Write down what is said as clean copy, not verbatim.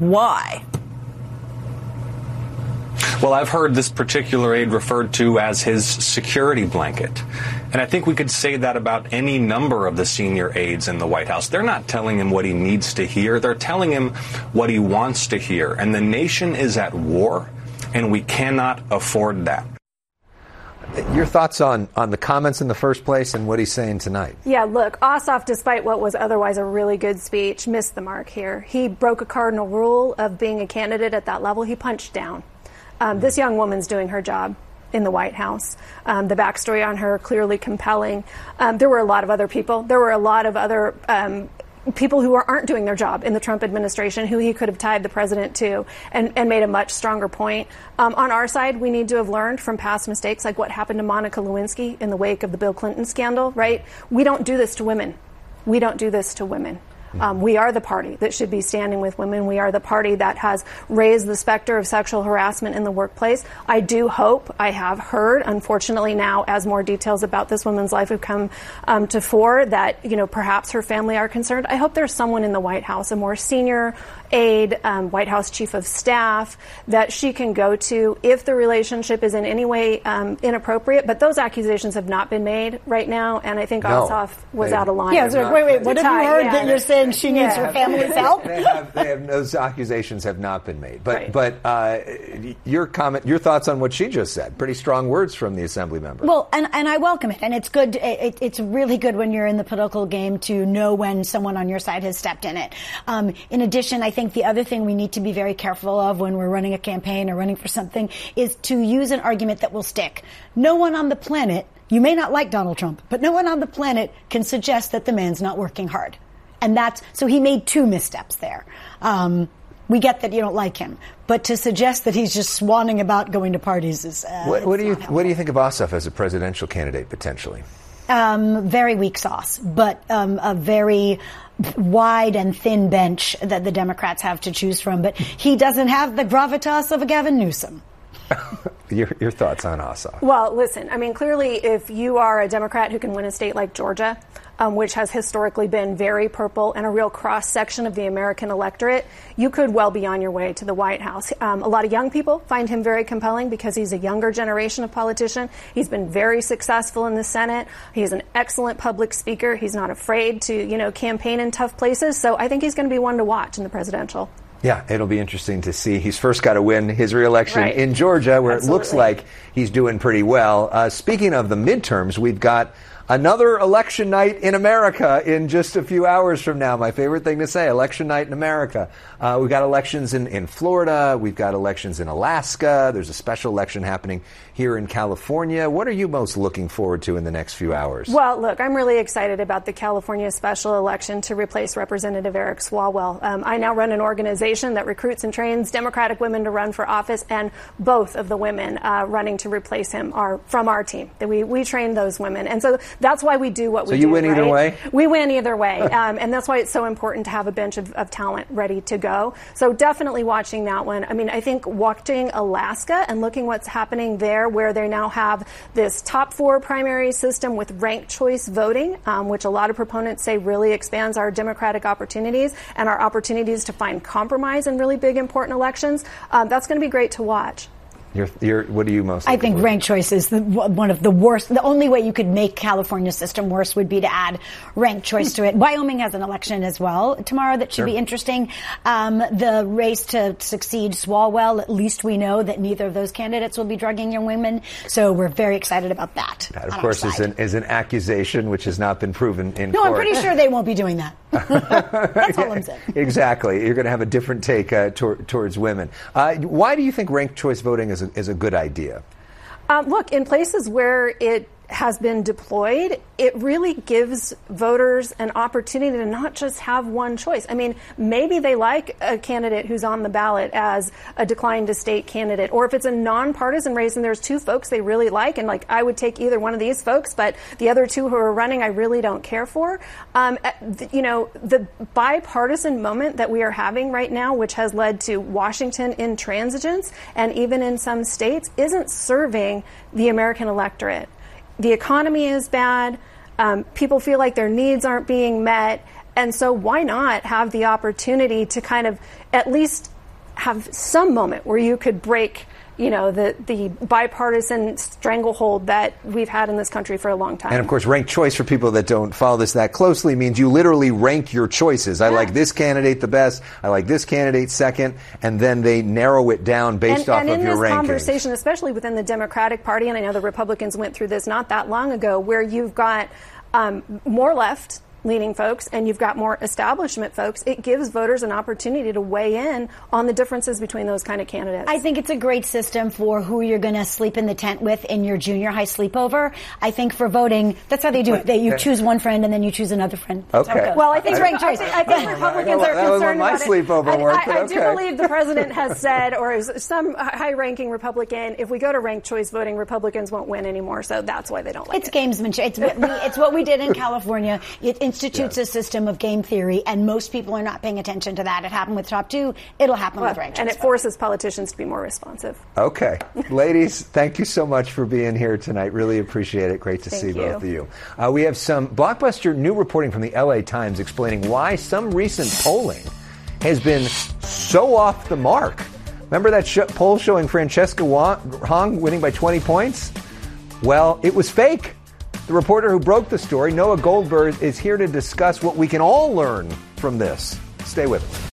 Why? Well, I've heard this particular aide referred to as his security blanket. And I think we could say that about any number of the senior aides in the White House. They're not telling him what he needs to hear. They're telling him what he wants to hear. And the nation is at war, and we cannot afford that. Your thoughts on the comments in the first place and what he's saying tonight? Yeah, look, Ossoff, despite what was otherwise a really good speech, missed the mark here. He broke a cardinal rule of being a candidate at that level. He punched down. This young woman's doing her job in the White House. The backstory on her, clearly compelling. There were a lot of other people. There were a lot of other people who aren't doing their job in the Trump administration who he could have tied the president to and made a much stronger point. On our side, we need to have learned from past mistakes like what happened to Monica Lewinsky in the wake of the Bill Clinton scandal, right? We don't do this to women. We don't do this to women. We are the party that should be standing with women. We are the party that has raised the specter of sexual harassment in the workplace. I do hope, I have heard, unfortunately now, as more details about this woman's life have come to fore, that, you know, perhaps her family are concerned. I hope there's someone in the White House, a more senior aide, White House chief of staff, that she can go to if the relationship is in any way inappropriate. But those accusations have not been made right now, and I think Ossoff was out of line. Yeah, so wait, what have you heard that you're saying she needs her family's help? Those accusations have not been made. But right. Your thoughts on what she just said, pretty strong words from the Assembly member. Well, and I welcome it. And it's good. It's really good when you're in the political game to know when someone on your side has stepped in it. In addition, I think the other thing we need to be very careful of when we're running a campaign or running for something is to use an argument that will stick. No one on the planet, you may not like Donald Trump, but no one on the planet can suggest that the man's not working hard. And so he made two missteps there. We get that you don't like him, but to suggest that he's just swanning about going to parties is what do you think of Ossoff as a presidential candidate potentially? Very weak sauce, but a very wide and thin bench that the Democrats have to choose from. But he doesn't have the gravitas of a Gavin Newsom. Your thoughts on Ossoff? Well, listen, I mean, clearly, if you are a Democrat who can win a state like Georgia, which has historically been very purple and a real cross-section of the American electorate, you could well be on your way to the White House. A lot of young people find him very compelling because he's a younger generation of politician. He's been very successful in the Senate. He's an excellent public speaker. He's not afraid to, campaign in tough places. So I think he's going to be one to watch in the presidential. Yeah, it'll be interesting to see. He's first got to win his reelection in Georgia, where Absolutely. It looks like he's doing pretty well. Speaking of the midterms, we've got another election night in America in just a few hours from now. My favorite thing to say, election night in America. We've got elections in Florida. We've got elections in Alaska. There's a special election happening here in California. What are you most looking forward to in the next few hours? Well, look, I'm really excited about the California special election to replace Representative Eric Swalwell. I now run an organization that recruits and trains Democratic women to run for office, and both of the women running to replace him are from our team. We train those women. And so that's why we do what we do. So you win either way? We win either way. And that's why it's so important to have a bench of talent ready to go. So definitely watching that one. I mean, I think watching Alaska and looking what's happening there, where they now have this top 4 primary system with ranked choice voting, which a lot of proponents say really expands our democratic opportunities and our opportunities to find compromise in really big, important elections. That's going to be great to watch. What do you most? I think ranked choice is one of the worst. The only way you could make California's system worse would be to add ranked choice to it. Wyoming has an election as well tomorrow that should be interesting. The race to succeed Swalwell, at least we know that neither of those candidates will be drugging young women. So we're very excited about that. That, of course, is an accusation which has not been proven in court. No, I'm pretty sure they won't be doing that. That's all I'm saying. Exactly. You're going to have a different take towards women. Why do you think ranked choice voting is a good idea? Look, in places where it has been deployed, it really gives voters an opportunity to not just have one choice. I mean, maybe they like a candidate who's on the ballot as a declined to state candidate, or if it's a nonpartisan race and there's 2 folks they really like, and like I would take either one of these folks, but the other 2 who are running I really don't care for. The bipartisan moment that we are having right now, which has led to Washington intransigence and even in some states, isn't serving the American electorate. The economy is bad. People feel like their needs aren't being met. And so why not have the opportunity to kind of at least have some moment where you could break, the bipartisan stranglehold that we've had in this country for a long time. And of course, ranked choice, for people that don't follow this that closely, means you literally rank your choices. I like this candidate the best. I like this candidate second. And then they narrow it down based off of your rankings. And in this conversation, especially within the Democratic Party, and I know the Republicans went through this not that long ago, where you've got more left-leaning folks and you've got more establishment folks, it gives voters an opportunity to weigh in on the differences between those kind of candidates. I think it's a great system for who you're going to sleep in the tent with in your junior high sleepover. I think for voting, that's how they do it. You choose one friend and then you choose another friend. That's okay. Well, I think ranked choice. I think Republicans are concerned about it. Sleepover work, I do believe the president has said, or some high-ranking Republican, if we go to ranked choice voting, Republicans won't win anymore. So that's why they don't like it. It's gamesmanship. It's what we did in California. It institutes a system of game theory, and most people are not paying attention to that. It happened with Top 2. It'll happen with ranked choice. And it forces politicians to be more responsive. Okay. Ladies, thank you so much for being here tonight. Really appreciate it. Great to see both of you. We have some blockbuster new reporting from the LA Times explaining why some recent polling has been so off the mark. Remember that poll showing Francesca Hong winning by 20 points? Well, it was fake. The reporter who broke the story, Noah Goldberg, is here to discuss what we can all learn from this. Stay with us.